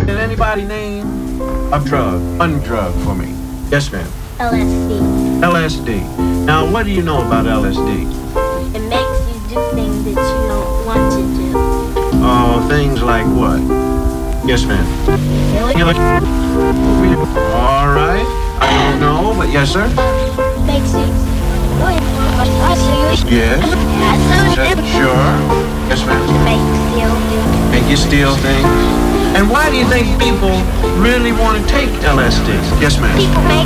Can anybody name a drug, one drug for me? Yes, ma'am. LSD. LSD. Now, what do you know about LSD? It makes you do things that you don't want to do. Oh, things like what? Yes, ma'am. All right. I don't know, but yes, sir. Makes you. Yes. Sure. Yes, ma'am. Make you steal things. And why do you think people really want to take LSD? Yes, ma'am. People make